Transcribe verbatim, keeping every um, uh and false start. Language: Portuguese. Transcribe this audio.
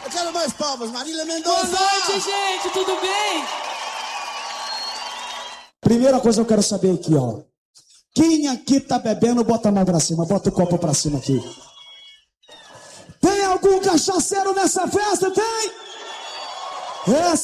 Eu quero mais palmas, Marília Mendonça! Boa noite, gente, tudo bem? Primeira coisa eu quero saber aqui, ó. Quem aqui tá bebendo, bota a mão pra cima, bota o copo pra cima aqui. Tem algum cachaceiro nessa festa? Tem? Essa